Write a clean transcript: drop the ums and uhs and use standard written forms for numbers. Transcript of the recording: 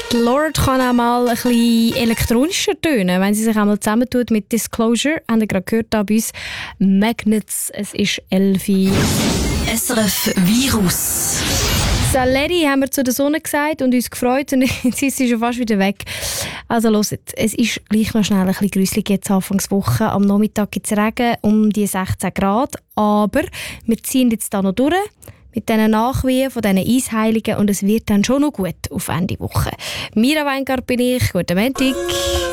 Die Lorde kann auch mal ein bisschen elektronischer tönen, wenn sie sich einmal zusammentut mit Disclosure. Haben wir gerade gehört da bei uns. Magnets, es ist 11 Uhr. SRF Virus. Saleri haben wir zu der Sonne gesagt und uns gefreut und jetzt ist sie schon fast wieder weg. Also hört, es ist gleich noch schnell ein bisschen grüsselig jetzt Anfangswoche. Am Nachmittag gibt es Regen um die 16 Grad, aber wir ziehen jetzt da noch durch mit diesen Nachwehen von diesen Eisheiligen und es wird dann schon noch gut auf Ende Woche. Mira Weingart bin ich, guten Montag.